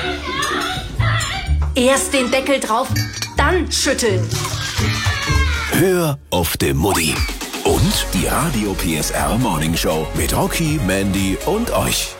Erst den Deckel drauf, dann schütteln. Hör auf die Mutti. Und die Radio PSR Morning Show mit Rocky, Mandy und euch.